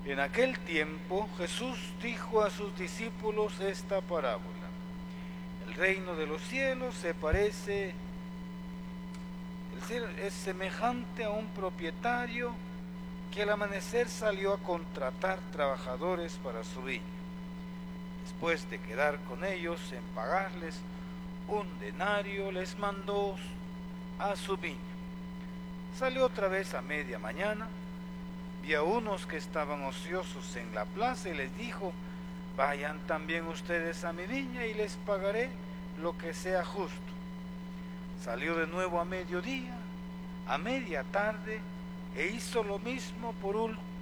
En aquel tiempo Jesús dijo a sus discípulos esta parábola. El reino de los cielos es semejante a un propietario que al amanecer salió a contratar trabajadores para su viña. Después de quedar con ellos en pagarles un denario, les mandó a su viña. Salió otra vez a media mañana, vio a unos que estaban ociosos en la plaza y les dijo: vayan también ustedes a mi viña y les pagaré lo que sea justo. Salió de nuevo a mediodía, a media tarde, e hizo lo mismo. Por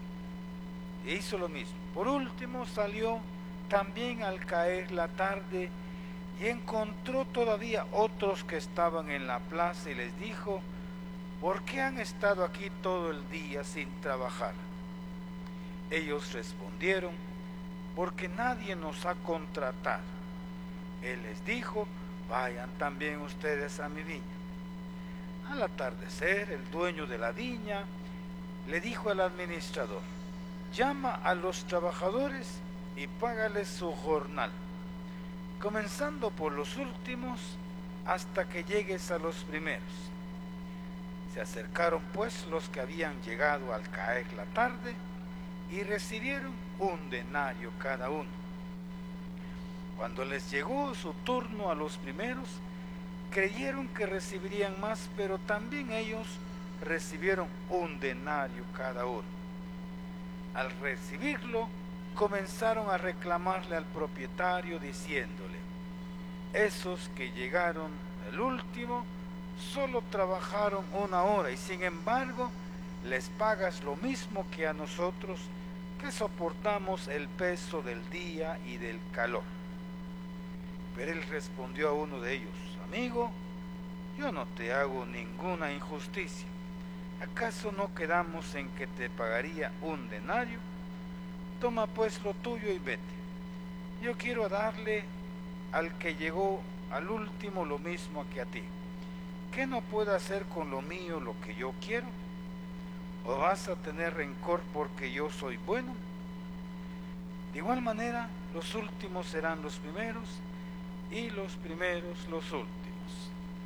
último salió también al caer la tarde y encontró todavía otros que estaban en la plaza y les dijo: ¿por qué han estado aquí todo el día sin trabajar? Ellos respondieron: porque nadie nos ha contratado. Él les dijo: vayan también ustedes a mi viña. Al atardecer, el dueño de la viña le dijo al administrador: llama a los trabajadores y págales su jornal, comenzando por los últimos hasta que llegues a los primeros. Se acercaron pues los que habían llegado al caer la tarde y recibieron un denario cada uno. Cuando les llegó su turno a los primeros, creyeron que recibirían más, pero también ellos recibieron un denario cada uno. Al recibirlo, comenzaron a reclamarle al propietario diciéndole: esos que llegaron el último solo trabajaron 1 hora y sin embargo les pagas lo mismo que a nosotros, que soportamos el peso del día y del calor. Pero él respondió a uno de ellos: amigo, yo no te hago ninguna injusticia. ¿Acaso no quedamos en que te pagaría un denario? Toma pues lo tuyo y vete. Yo quiero darle al que llegó al último lo mismo que a ti. ¿Qué no puedo hacer con lo mío lo que yo quiero? ¿O vas a tener rencor porque yo soy bueno? De igual manera, los últimos serán los primeros y los primeros los últimos.